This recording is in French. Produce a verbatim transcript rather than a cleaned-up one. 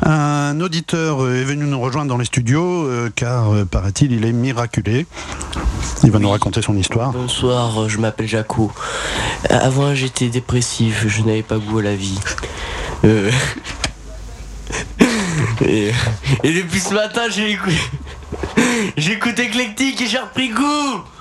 Un auditeur est venu nous rejoindre dans les studios euh, car, euh, paraît-il, il est miraculé. Il va oui. nous raconter son histoire. Bonsoir, je m'appelle Jaco. Avant, j'étais dépressif, je n'avais pas goût à la vie. Euh... et... et depuis ce matin, j'ai écouté... J'écoute Éclectique et j'ai repris goût.